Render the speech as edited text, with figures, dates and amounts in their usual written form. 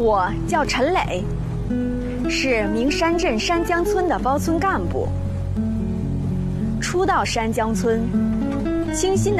我叫陈磊，是名山镇山江村的包村干部。初到山江村，清新的